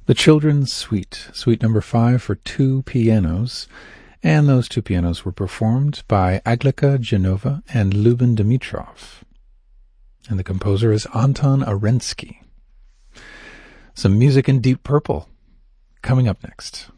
The Children's Suite, Suite number 5 for two pianos, and those two pianos were performed by Aglika Genova and Luben Dimitrov. And the composer is Anton Arensky. Some music in Deep Purple coming up next.